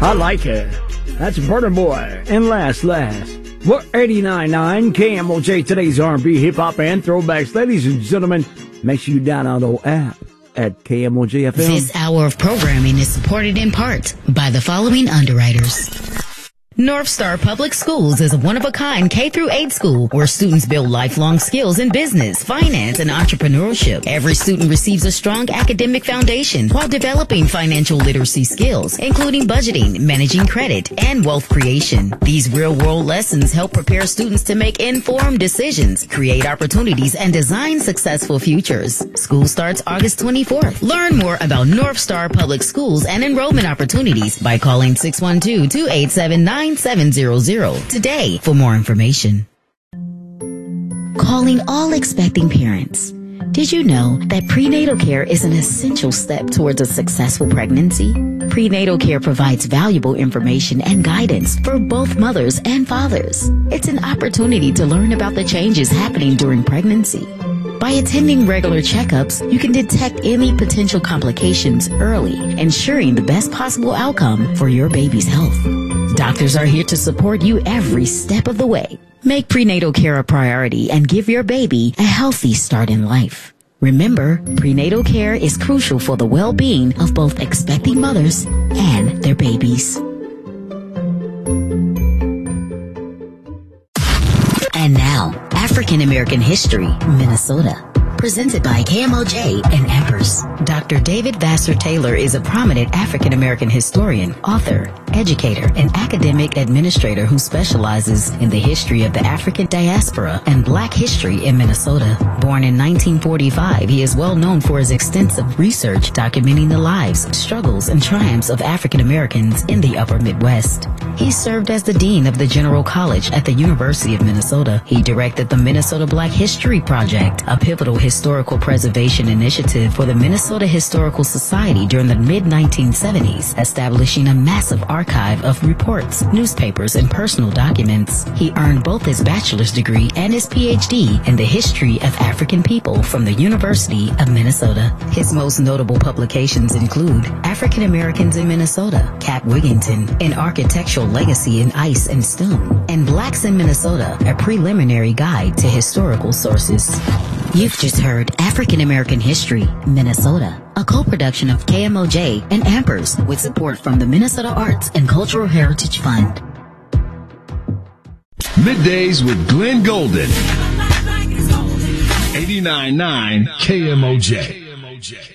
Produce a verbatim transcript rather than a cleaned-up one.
I like it. That's Burna Boy. And last, last, we're eighty-nine point nine K M O J, today's R and B, hip-hop, and throwbacks. Ladies and gentlemen, make sure you download the app at K M O J F M. This hour of programming is supported in part by the following underwriters. North Star Public Schools is a one-of-a-kind K through eight school where students build lifelong skills in business, finance, and entrepreneurship. Every student receives a strong academic foundation while developing financial literacy skills, including budgeting, managing credit, and wealth creation. These real-world lessons help prepare students to make informed decisions, create opportunities, and design successful futures. School starts August twenty-fourth. Learn more about North Star Public Schools and enrollment opportunities by calling six one two, two eight seven, nine seven zero zero today for more information. Calling all expecting parents. Did you know that prenatal care is an essential step towards a successful pregnancy? Prenatal care provides valuable information and guidance for both mothers and fathers. It's an opportunity to learn about the changes happening during pregnancy. By attending regular checkups, you can detect any potential complications early, ensuring the best possible outcome for your baby's health. Doctors are here to support you every step of the way. Make prenatal care a priority and give your baby a healthy start in life. Remember, prenatal care is crucial for the well-being of both expecting mothers and their babies. And now, African American History, Minnesota. Presented by K M O J and Empress. Doctor David Vassar Taylor is a prominent African American historian, author, educator, and academic administrator who specializes in the history of the African diaspora and Black history in Minnesota. Born in nineteen forty-five, he is well known for his extensive research documenting the lives, struggles, and triumphs of African Americans in the Upper Midwest. He served as the Dean of the General College at the University of Minnesota. He directed the Minnesota Black History Project, a pivotal historical preservation initiative for the Minnesota Historical Society during the mid nineteen seventies, establishing a massive archive of reports, newspapers, and personal documents. He earned both his bachelor's degree and his P H D in the history of African people from the University of Minnesota. His most notable publications include African Americans in Minnesota, Cap Wigington, An Architectural Legacy in Ice and Stone, and Blacks in Minnesota, a preliminary guide to historical sources. You've just heard African American History, Minnesota, a co-production of K M O J and Ampers with support from the Minnesota Arts and Cultural Heritage Fund. Middays with Glenn Golden. eighty-nine point nine K M O J.